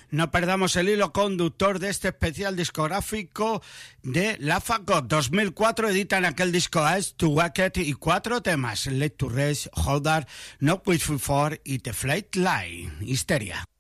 No perdamos el hilo conductor de este especial discográfico de La Fagot. 2004 editan aquel disco As to Wacket y 4 temas: Let to Rest, Hold That, No Wish For y The Flight Line. Histeria.